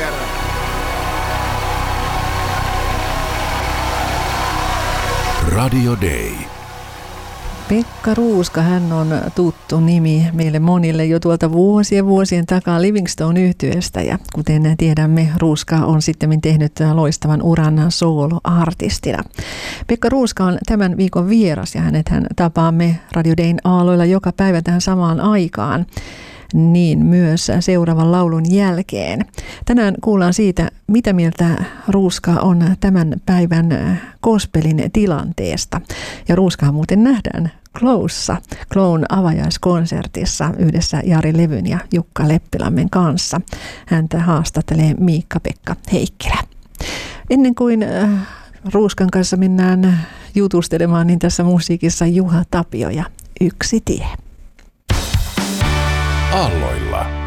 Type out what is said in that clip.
kerran. Radio Day. Pekka Ruuska, hän on tuttu nimi meille monille jo tuolta vuosien takaa Livingstone-yhtyeestä. Ja kuten tiedämme, Ruuska on sittemmin tehnyt loistavan uran soloartistina. Pekka Ruuska on tämän viikon vieras ja hän tapaamme Radio Dayn aalloilla joka päivä tähän samaan aikaan. Niin myös seuraavan laulun jälkeen. Tänään kuullaan siitä, mitä mieltä Ruuska on tämän päivän gospelin tilanteesta. Ja Ruuskahan muuten nähdään Closessa, Clown avajaiskonsertissa yhdessä Jari Levyn ja Jukka Leppilammen kanssa. Häntä haastattelee Miikka-Pekka Heikkilä. Ennen kuin Ruuskan kanssa mennään jutustelemaan, niin tässä musiikissa Juha Tapio ja Yksi tie. Aalloilla.